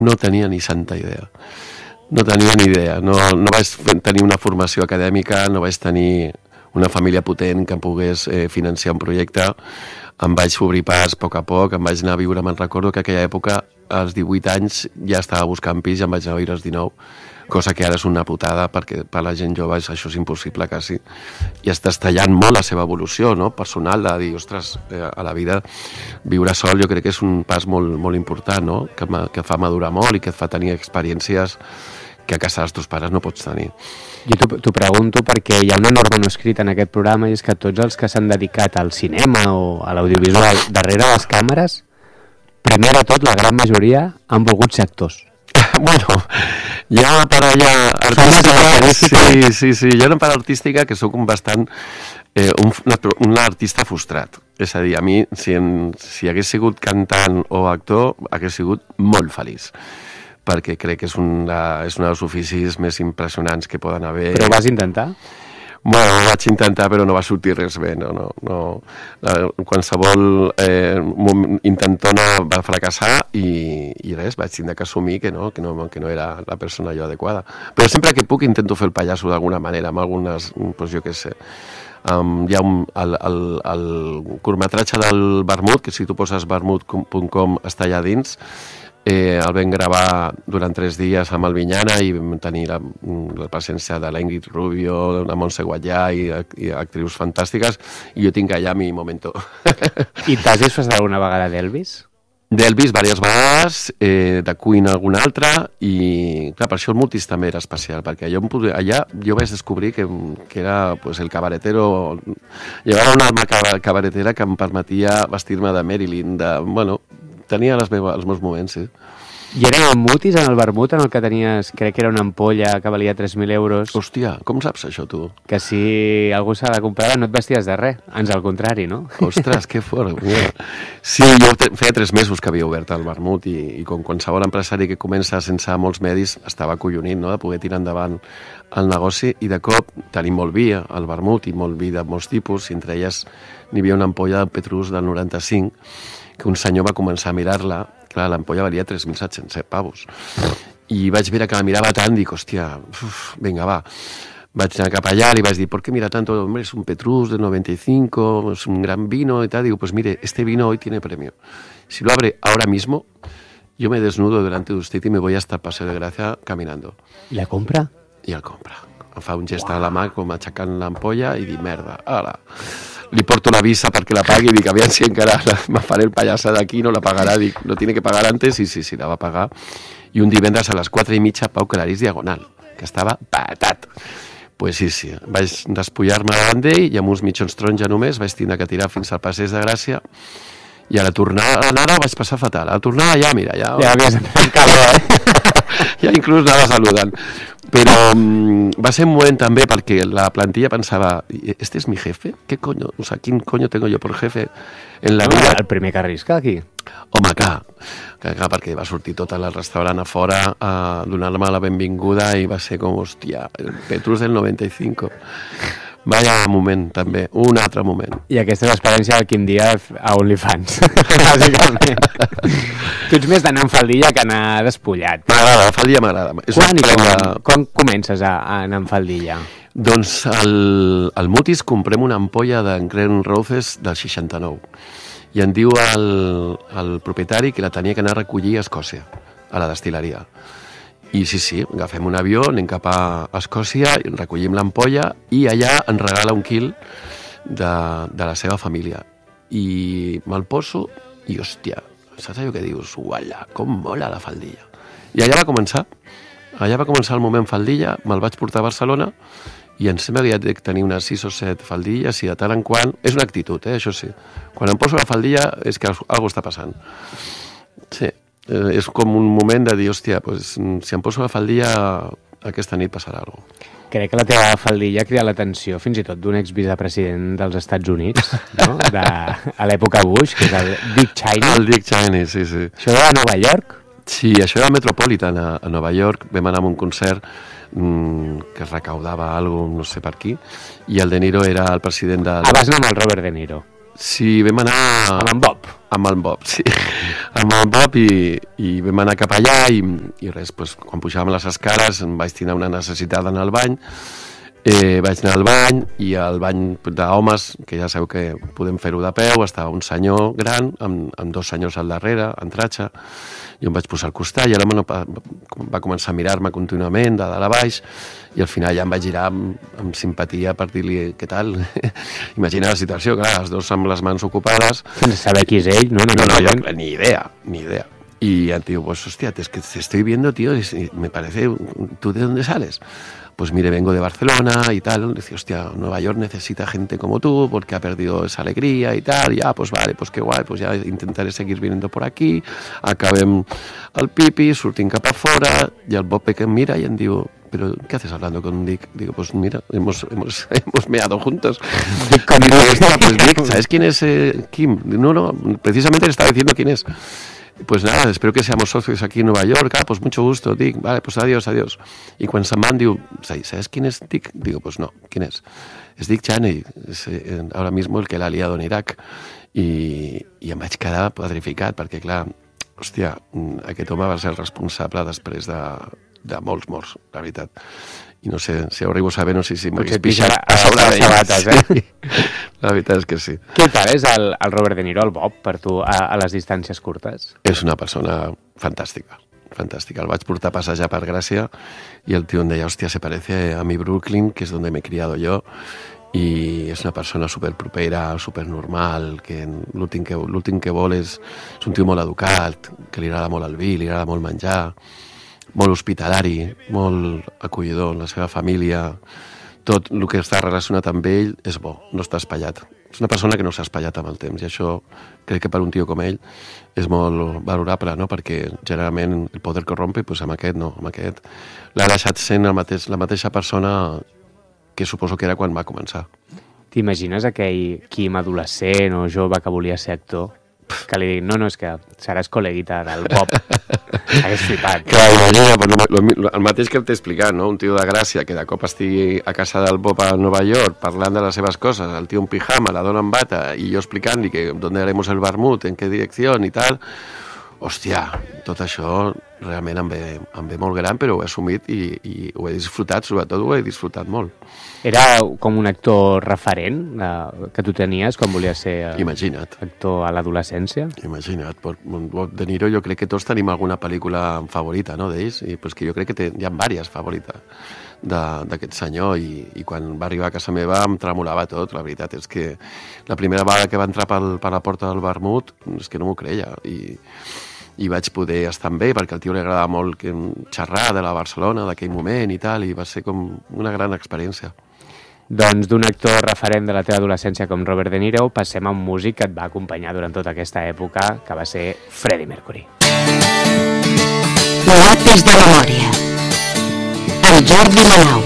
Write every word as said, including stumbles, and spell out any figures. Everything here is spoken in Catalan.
No tenia ni santa idea. No tenia ni idea. No, no vaig tenir una formació acadèmica, no vaig tenir una família potent que em pogués eh, financiar un projecte. Em vaig obrir pas a poc a poc, em vaig anar a viure, me'n recordo que aquella època, als divuit anys, ja estava buscant pis i em vaig anar a viure als dinou, cosa que ara és una putada, perquè per la gent jove això és impossible quasi, i estàs tallant molt la seva evolució, no?, personal, de dir, ostres, eh, a la vida viure sol jo crec que és un pas molt, molt important, no?, que, que fa madurar molt i que et fa tenir experiències que a casa dels teus pares no pots tenir. Jo t'ho pregunto perquè hi ha una norma no escrita en aquest programa i és que tots els que s'han dedicat al cinema o a l'audiovisual darrere les càmeres, primer de tot, la gran majoria han volgut ser actors. Bueno, hi ha una part allà artística, sí, sí, sí, hi ha una part artística que sóc un bastant, eh, un, un artista frustrat. És a dir, a mi, si, en, si hagués sigut cantant o actor, hagués sigut molt feliç, perquè crec que és un, és un dels oficis més impressionants que poden haver. Però vas intentar? Bueno, ho vaig intentar, però no va sortir res bé, no, no, no. Qualsevol eh, intentona va fracassar i, i res, vaig tindre que assumir que no, que no, que no era la persona jo adequada. Però sempre que puc intento fer el pallasso d'alguna manera, amb algunes, doncs jo què sé. Um, hi ha un, el, el, el curtmetratge del Vermut, que si tu poses vermut punt com està allà dins. Eh, el vam gravar durant tres dies amb el Vinyana i vam tenir la, la presència de l'Ingrid Rubio, la Montse Guatllà i, i actrius fantàstiques, i jo tinc allà mi momento. I t'has disfressat alguna vegada d'Elvis? D'Elvis diverses vegades, eh, de Queen alguna altra, i clar, per això el Mutis també era especial, perquè allò, allà jo vaig descobrir que, que era pues, el cabaretero, llevava una alma cabaretera que em permetia vestir-me de Marilyn, de, bueno, tenia les meves, els meus moments, sí. I era el Mutis en el vermut en el que tenies, crec que era una ampolla que valia tres mil euros. Hòstia, com saps això, tu? Que si algú s'ha de comprar no et vesties de res, ans al contrari, no? Ostres, que fort. Sí, jo feia tres mesos que havia obert el vermut i, i com qualsevol empresari que comença sense molts medis estava acollonit, no?, de poder tirar endavant el negoci, i de cop tenim molt vi al vermut i molt vi de molts tipus, i entre elles n'hi havia una ampolla de Petrus del noranta-cinc que un senyor va començar a mirar-la. Clar, l'ampolla valia tres mil set-cents pavos. I vaig veure que la mirava tant, dic, hòstia, uf, vinga, va. Vaig anar cap allà, li vaig dir, ¿por qué mira tanto? Hombre, es un Petrus de noventa y cinco, es un gran vino y tal. Digo, pues mire, este vino hoy tiene premio. Si lo abre ahora mismo, yo me desnudo delante de usted y me voy hasta el Paseo de Gracia caminando. I la compra? I el compra. Em fa un gest a la mà com aixecant l'ampolla i dic, merda, ala. Li porto la visa perquè la pagui i dic, aviam si encara me faré el pallassa d'aquí, no la pagarà, dic, no tiene que pagar antes, i sí, sí, la va pagar. I un divendres a les quatre i mitja, Pau Clarís Diagonal, que estava patat. Pues sí, sí, vaig despullar-me davant d'ell i amb uns mitjons taronja només vaig tindre que tirar fins al Passeig de Gràcia, i a la tornada, a l'anada vaig passar fatal. A la tornada ja, mira, ja... Ja havies anat calor, eh? Ja inclús anava saludant. Però um, va ser un moment també perquè la plantilla pensava, ¿este es mi jefe? ¿Qué coño? O sea, ¿quién coño tengo yo por jefe en la vida? El primer que arrisca aquí. Home, clar, clar, clar, perquè va sortir tot el restaurant a fora a donar-me la benvinguda i va ser com, hòstia, el Petrus del noventa y cinco. Vaya moment, també, un altre moment. I aquesta és l'experiència del Quim Díaz a OnlyFans, bàsicament. Tu ets més d'anar en faldilla que anar despullat. M'agrada, la faldilla m'agrada. Quan i com, de... com comences a, a anar en faldilla? Doncs al, al Mutis comprem una ampolla de Grand Roses del seixanta-nou i em diu el, el propietari que la tenia que anar a recollir a Escòcia, a la destil·leria. I sí, sí, agafem un avió, anem cap a Escòcia, recollim l'ampolla i allà ens regala un quil de, de la seva família. I me'l poso i, hòstia, saps allò que dius? Uala, com mola la faldilla. I allà va començar. Allà va començar el moment faldilla, me'l vaig portar a Barcelona i em sembla que ja he de tenir unes sis o set faldilles i de tant en quant... És una actitud, eh, això sí. Quan em poso la faldilla és que alguna està passant. Sí. Eh, és com un moment de dir, hòstia, pues, si em poso la faldilla aquesta nit passarà alguna cosa. Crec que la teva faldilla ha cridat l'atenció fins i tot d'un exvicepresident dels Estats Units, no? De, a l'època Bush, que és el Dick Cheney. El Dick Cheney, sí, sí. Això era a Nova York? Sí, això era al Metropolitan, a, a Nova York. Vam anar a un concert mmm, que recaudava alguna cosa, no sé per qui, i el De Niro era el president del... Ah, vas anar amb el Robert De Niro. Sí, vam anar... Amb en Bob. Amb el Bob, sí. Amb el Bob i, i vam anar cap allà i, i res, doncs, quan pujàvem les escales em vaig tenir una necessitat d'anar al bany. Eh, vaig anar al bany i al bany d'homes, que ja sabeu que podem fer-ho de peu, estava un senyor gran amb, amb dos senyors al darrere, en tratxa. Jo em vaig posar al costat i l'home no, va començar a mirar-me contínuament de dalt a baix i al final ja em vaig girar amb, amb simpatia per dir-li què tal. Imagina la situació, clar, els dos amb les mans ocupades. Sense saber qui és ell, no? No, no, jo, ni idea, ni idea. Y el tío, pues hostia, es que te estoy viendo, tío, y me parece, ¿tú de dónde sales? Pues mire, vengo de Barcelona y tal. Decía, hostia, Nueva York necesita gente como tú porque ha perdido esa alegría y tal. Ya, pues vale, pues qué guay, pues ya intentaré seguir viniendo por aquí. Acabem al pipi, surtim cap a fora, y el Bob que em mira y em diu, ¿pero qué haces hablando con Dick? Digo, pues mira, hemos, hemos, hemos meado juntos. Digo, hostia, pues Dick, ¿sabes quién es eh, Kim? No, no, precisamente le estaba diciendo quién es. Pues nada, espero que seamos socios aquí en Nueva York. Ah, pues mucho gusto, Dick. Vale, pues adiós, adiós. Y cuando se'n van, diu, ¿sabes quién es Dick? Digo, pues no, ¿quién es? Es Dick Cheney, es eh, ahora mismo el que l'ha liado en Irak. I, i em vaig quedar pedrificat, perquè clar, hòstia, aquest home va ser el responsable després de, de molts morts, la veritat. I no sé, si ho arribo a saber, no sé si m'hagués pixat a sobre les sabates, eh? La veritat és que sí. Què tal és el, el Robert De Niro, el Bob, per tu, a, a les distàncies curtes? És una persona fantàstica, fantàstica. El vaig portar a passejar per Gràcia i el tio em deia, hòstia, se parece a mi Brooklyn, que és donde me he criado yo, i és una persona superpropera, supernormal, que l'últim que, l'últim que vol és, és un tio molt educat, que li agrada molt el vi, li agrada molt menjar, molt hospitalari, molt acollidor, la seva família, tot el que està relacionat amb ell és bo, no està espatllat. És una persona que no s'ha espatllat amb el temps i això crec que per un tio com ell és molt valorable, no? Perquè generalment el poder corrompe, doncs amb aquest no, amb aquest l'ha deixat sent el mateix, la mateixa persona que suposo que era quan va començar. T'imagines aquell Quim adolescent o jove que volia ser actor? Que li dic, no, no, és que seràs col·leguita del Bob. Hagués flipat. Clar, imagina, pues, lo, el mateix que t'he explicat, no? Un tio de Gràcia que de cop estigui a casa del Bob a Nova York parlant de les seves coses, el tio en pijama, la dona en bata, i jo explicant-li que d'on haremos el vermut, en què direcció i tal. Hòstia, tot això realment em ve, em ve molt gran, però ho he assumit i, i ho he disfrutat, sobretot ho he disfrutat molt. Era com un actor referent eh, que tu tenies quan volies ser eh, Imagina't. actor a l'adolescència? Imagina't. Bob De Niro, jo crec que tots tenim alguna pel·lícula favorita, no, d'ells, i pues que jo crec que té, hi ha diverses favorites d'aquest senyor, i, i quan va arribar a casa meva em tremolava tot, la veritat és que la primera vegada que va entrar pel, per la porta del vermut és que no m'ho creia, i i vaig poder estar amb ell perquè al tio li agradava molt que xerrar de la Barcelona d'aquell moment i tal, i va ser com una gran experiència. Doncs d'un actor referent de la teva adolescència com Robert De Niro passem a un músic que et va acompanyar durant tota aquesta època, que va ser Freddie Mercury. Lápiz de memòria. Amb Jordi Manau.